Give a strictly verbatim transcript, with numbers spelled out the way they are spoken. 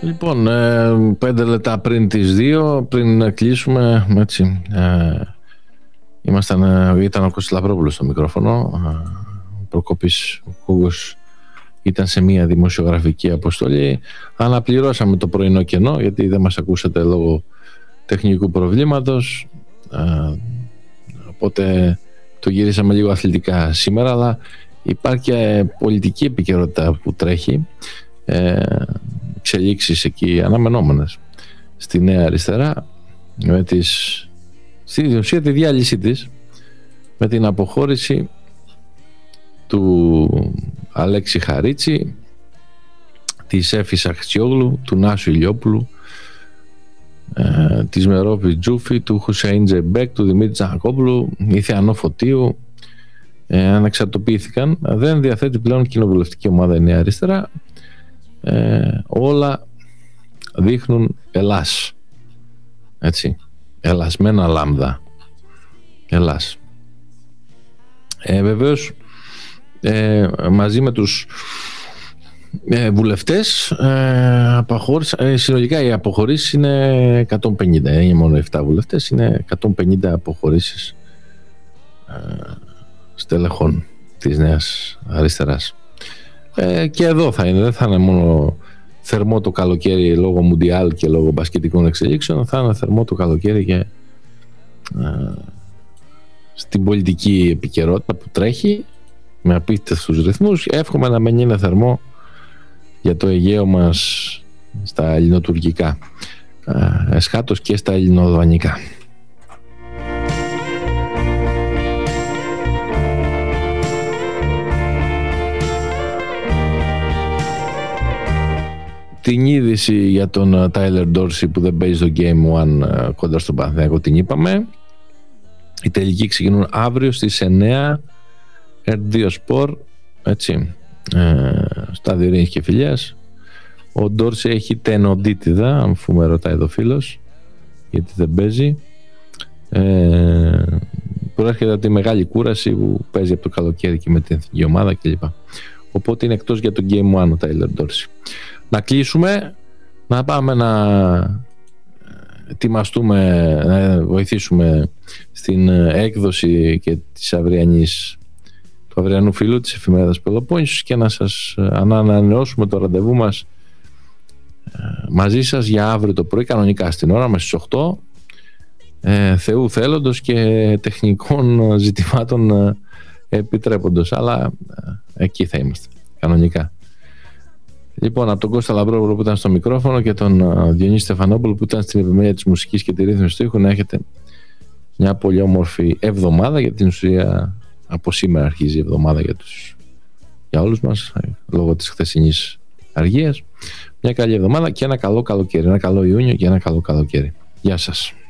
Λοιπόν, ε, πέντε λεπτά πριν τις δύο, πριν κλείσουμε, έτσι, ε, ήμασταν, ε, ήταν ο Κώστας Λαυρόπουλος στο μικρόφωνο, ε, ο Προκόπης ο Κούγος ήταν σε μια δημοσιογραφική αποστολή, αναπληρώσαμε το πρωινό κενό γιατί δεν μας ακούσατε λόγω τεχνικού προβλήματος, ε, οπότε το γυρίσαμε λίγο αθλητικά σήμερα, αλλά υπάρχει και πολιτική επικαιρότητα που τρέχει, ε, εξελίξεις εκεί αναμενόμενες στη Νέα Αριστερά, με τις, στη ουσία τη διάλυσή της, με την αποχώρηση του Αλέξη Χαρίτσι, της Έφης Αχτσιόγλου, του Νάσου Ηλιόπουλου, ε, της Μερόπης Τζούφη, του Χουσέιν Τζεμπέκ, του Δημήτρη Τζανακόπουλου, η Θεανό Φωτίου, ε, αναξαρτοποιήθηκαν. Δεν διαθέτει πλέον κοινοβουλευτική ομάδα η Νέα Αριστερά. Ε, όλα δείχνουν Ελλάς, έτσι, Ελλάς με ένα λάμδα, Ελλάς. Ε, βεβαίως, ε, μαζί με τους ε, βουλευτές, ε, ε, συνολικά οι αποχωρήσεις είναι εκατόν πενήντα, δεν είναι μόνο επτά βουλευτές, είναι εκατόν πενήντα αποχωρήσεις ε, στελεχών της Νέας Αριστεράς. Ε, και εδώ θα είναι, δεν θα είναι μόνο θερμό το καλοκαίρι λόγω Μουντιάλ και λόγω μπασκετικών εξελίξεων, θα είναι θερμό το καλοκαίρι και ε, στην πολιτική επικαιρότητα που τρέχει με απίστευτους ρυθμούς. Εύχομαι να μην είναι θερμό για το Αιγαίο μας στα ελληνοτουρκικά, ε, εσχάτως και στα ελληνοδανικά. Την είδηση για τον Τάιλερ Ντόρσι που δεν παίζει στο Game One κοντά στον Παναθηναϊκό την είπαμε. Οι τελικοί ξεκινούν αύριο στις εννιά, ερ δύο Sport, έτσι, ε, στάδιο Ειρήνης και Φιλίας. Ο Ντόρσι έχει τενοντίτιδα, αφού με ρωτάει εδώ φίλος, γιατί δεν παίζει. Ε, προέρχεται από τη μεγάλη κούραση που παίζει από το καλοκαίρι και με την εθνική ομάδα κλπ. Οπότε είναι εκτός για το Game One ο Τάιλερ Ντόρσι. Να κλείσουμε, να πάμε να ετοιμαστούμε, να βοηθήσουμε στην έκδοση και της αυριανής, του αυριανού φίλου της εφημερίδας Πελοπόννησος και να σας ανανεώσουμε το ραντεβού μας μαζί σας για αύριο το πρωί, κανονικά στην ώρα μας στις οκτώ, ε, Θεού θέλοντος και τεχνικών ζητημάτων επιτρέποντος, αλλά ε, εκεί θα είμαστε κανονικά. Λοιπόν, από τον Κώστα Λαμπρόπουλο που ήταν στο μικρόφωνο και τον Διονύση Στεφανόπουλο που ήταν στην επιμέλεια της μουσικής και τη ρύθμιση του ήχου, να έχετε μια πολύ όμορφη εβδομάδα, για την ουσία από σήμερα αρχίζει η εβδομάδα για, τους, για όλους μας λόγω της χθεσινής αργίας. Μια καλή εβδομάδα και ένα καλό καλοκαίρι, ένα καλό Ιούνιο και ένα καλό καλοκαίρι. Γεια σας.